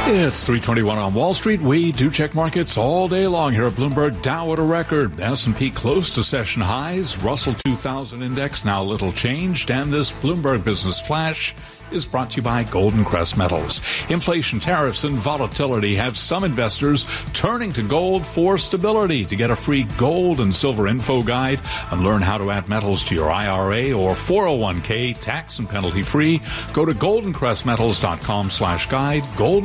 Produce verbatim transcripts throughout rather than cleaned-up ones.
It's three twenty-one on Wall Street. We do check markets all day long here at Bloomberg. Dow at a record. S and P close to session highs. Russell two thousand index now little changed. And this Bloomberg Business Flash is brought to you by Golden Crest Metals. Inflation, tariffs, and volatility have some investors turning to gold for stability. To get a free gold and silver info guide and learn how to add metals to your I R A or four oh one k tax and penalty free, go to goldencrestmetals.com slash guide,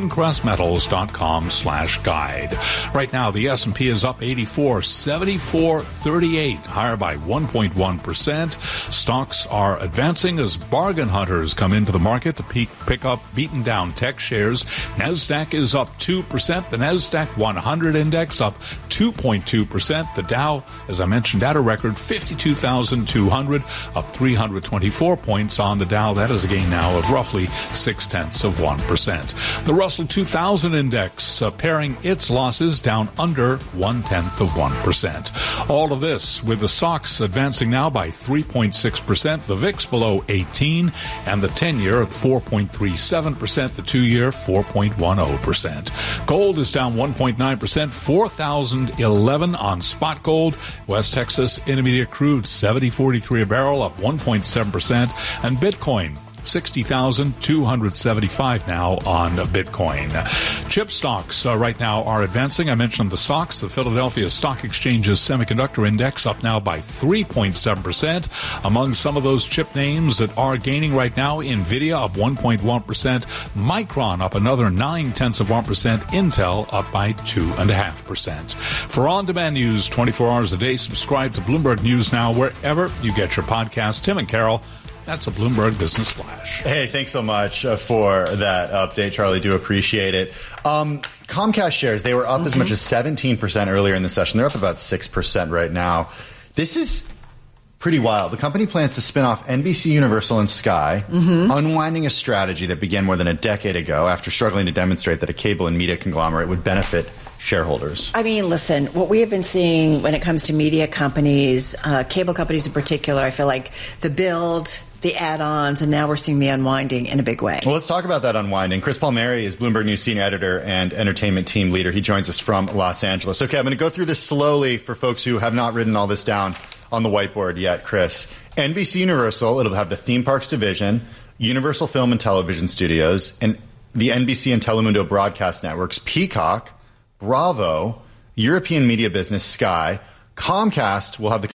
goldencrestmetals.com slash guide. Right now, the S and P is up eighty-four, seventy-four thirty-eight, higher by one point one percent. Stocks are advancing as bargain hunters come into the market to peak, pick up beaten down tech shares. NASDAQ is up two percent. The NASDAQ one hundred index up two point two percent. The Dow, as I mentioned, at a record fifty-two thousand two hundred, up three hundred twenty-four points on the Dow. That is a gain now of roughly six-tenths of one percent. The Russell two thousand index uh, pairing its losses down under one-tenth of one percent. All of this with the S O X advancing now by three point six percent, the V I X below eighteen, and the ten-year at four point three seven percent, the two-year four point one zero percent. Gold is down one point nine percent, four thousand eleven on spot gold. West Texas Intermediate crude seventy forty-three a barrel, up one point seven percent, and Bitcoin sixty thousand two hundred seventy-five now on Bitcoin. Chip stocks uh, right now are advancing. I mentioned the S O X, the Philadelphia Stock Exchange's semiconductor index, up now by three point seven percent. Among some of those chip names that are gaining right now, NVIDIA up one point one percent, Micron up another nine-tenths of one percent, Intel up by two point five percent. For on-demand news twenty-four hours a day, subscribe to Bloomberg News Now wherever you get your podcasts. Tim and Carol, that's a Bloomberg Business Flash. Hey, thanks so much uh, for that update, Charlie. Do appreciate it. Um, Comcast shares, they were up mm-hmm. as much as seventeen percent earlier in the session. They're up about six percent right now. This is pretty wild. The company plans to spin off N B C, Universal, and Sky, mm-hmm. unwinding a strategy that began more than a decade ago after struggling to demonstrate that a cable and media conglomerate would benefit shareholders. I mean, listen, what we have been seeing when it comes to media companies, uh, cable companies in particular, I feel like the build, the add-ons, and now we're seeing the unwinding in a big way. Well, let's talk about that unwinding. Chris Palmieri is Bloomberg News senior editor and entertainment team leader. He joins us from Los Angeles. Okay, I'm going to go through this slowly for folks who have not written all this down on the whiteboard yet, Chris. N B C Universal, it'll have the theme parks division, Universal Film and Television Studios, and the N B C and Telemundo broadcast networks, Peacock, Bravo, European media business Sky. Comcast will have the